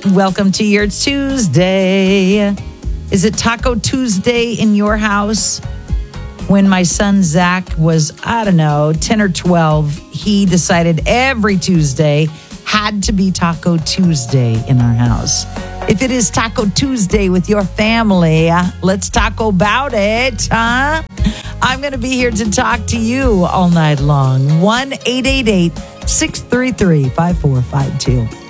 Welcome to your Tuesday. Is it Taco Tuesday in your house? When my son Zach was, 10 or 12, he decided every Tuesday had to be Taco Tuesday in our house. If it is Taco Tuesday with your family, let's talk about it, huh? I'm going to be here to talk to you all night long. 1-888-633-5452.